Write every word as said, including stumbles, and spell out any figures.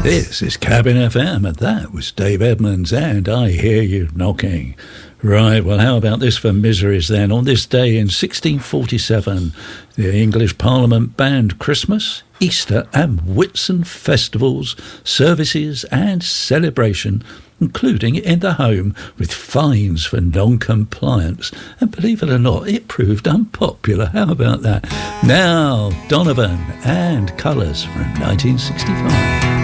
This is Cabin F M, and that was Dave Edmunds, and I Hear You Knocking. Right, well, how about this for miseries then? On this day in sixteen forty-seven, the English Parliament banned Christmas, Easter and Whitsun festivals, services and celebration, including in the home, with fines for non-compliance. And believe it or not, it proved unpopular. How about that? Now, Donovan and Colours from nineteen sixty-five.